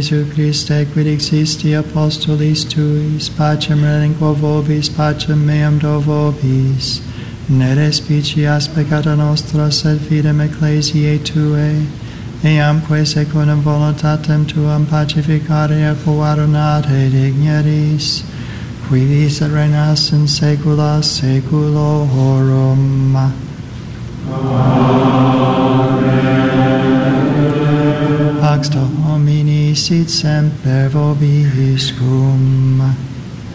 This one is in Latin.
Jesu Christe, quid existi apostolis tuis, pacem relinquo vobis, pacem meam do vobis, ne respicias peccata nostra, sed fidem ecclesiae Tuae, eamque secundum voluntatem Tuam pacificare acquaronate digneris, qui vis et reinas in saecula saeculorum. Pax Domini sit semper vobiscum.